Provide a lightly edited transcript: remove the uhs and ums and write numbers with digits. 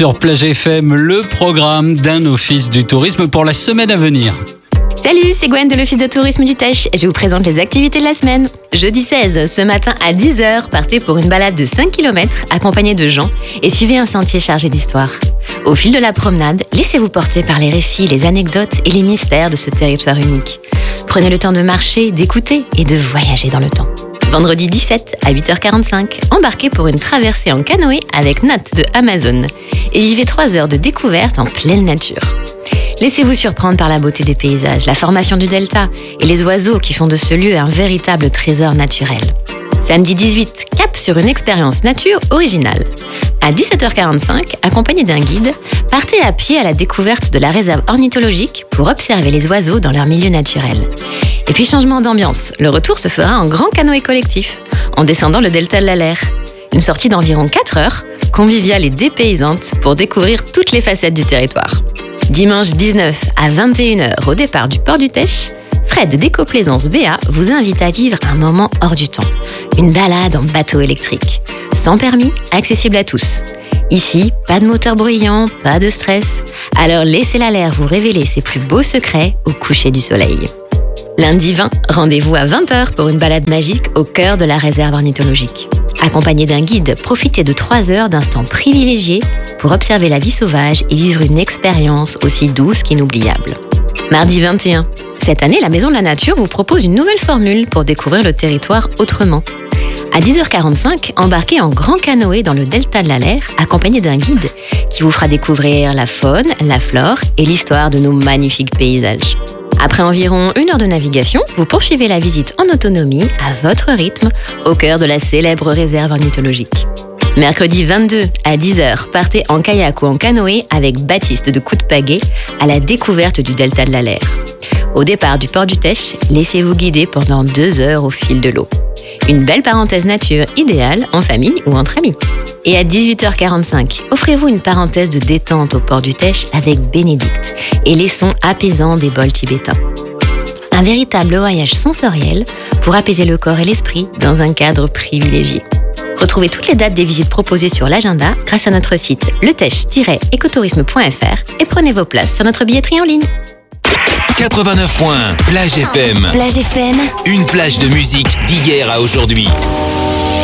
sur Plage FM, le programme d'un office du tourisme pour la semaine à venir. Salut, c'est Gwen de l'Office de tourisme du Teche et je vous présente les activités de la semaine. Jeudi 16, ce matin à 10h, partez pour une balade de 5 km accompagnée de gens et suivez un sentier chargé d'histoire. Au fil de la promenade, laissez-vous porter par les récits, les anecdotes et les mystères de ce territoire unique. Prenez le temps de marcher, d'écouter et de voyager dans le temps. Vendredi 17 à 8h45, embarquez pour une traversée en canoë avec Nat de Amazon et vivez 3 heures de découverte en pleine nature. Laissez-vous surprendre par la beauté des paysages, la formation du delta et les oiseaux qui font de ce lieu un véritable trésor naturel. Samedi 18, cap sur une expérience nature originale. À 17h45, accompagné d'un guide, partez à pied à la découverte de la réserve ornithologique pour observer les oiseaux dans leur milieu naturel. Et puis changement d'ambiance, le retour se fera en grand canoë collectif, en descendant le delta de l'Aller. Une sortie d'environ 4 heures, conviviale et dépaysante pour découvrir toutes les facettes du territoire. Dimanche 19 à 21h au départ du port du Teche, Fred d'Éco-Plaisance BA vous invite à vivre un moment hors du temps. Une balade en bateau électrique. Sans permis, accessible à tous. Ici, pas de moteur bruyant, pas de stress. Alors laissez l'air vous révéler ses plus beaux secrets au coucher du soleil. Lundi 20, rendez-vous à 20h pour une balade magique au cœur de la réserve ornithologique. Accompagné d'un guide, profitez de 3 heures d'instants privilégiés pour observer la vie sauvage et vivre une expérience aussi douce qu'inoubliable. Mardi 21. Cette année, la Maison de la Nature vous propose une nouvelle formule pour découvrir le territoire autrement. À 10h45, embarquez en grand canoë dans le delta de l'Aller, accompagné d'un guide qui vous fera découvrir la faune, la flore et l'histoire de nos magnifiques paysages. Après environ 1 heure de navigation, vous poursuivez la visite en autonomie, à votre rythme, au cœur de la célèbre réserve ornithologique. Mercredi 22 à 10h, partez en kayak ou en canoë avec Baptiste de Coup de Pagaie à la découverte du delta de l'Aller. Au départ du port du Teche, laissez-vous guider pendant 2 heures au fil de l'eau. Une belle parenthèse nature idéale en famille ou entre amis. Et à 18h45, offrez-vous une parenthèse de détente au port du Teche avec Bénédicte et les sons apaisants des bols tibétains. Un véritable voyage sensoriel pour apaiser le corps et l'esprit dans un cadre privilégié. Retrouvez toutes les dates des visites proposées sur l'agenda grâce à notre site letech-ecotourisme.fr et prenez vos places sur notre billetterie en ligne. 89 points, Plage FM. Plage FM. Une plage de musique d'hier à aujourd'hui.